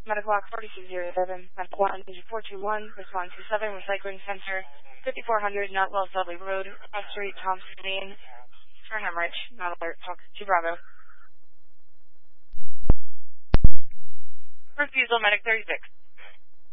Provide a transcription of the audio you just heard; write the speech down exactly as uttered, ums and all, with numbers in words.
Medical Lock forty-two oh seven, Medical one, four two one, respond to seven, Recycling Center, fifty-four hundred Nutwell Dudley Road, F Street, Thompson, Maine, for hemorrhage, not alert, talk to Bravo. Refusal, Medic thirty-six.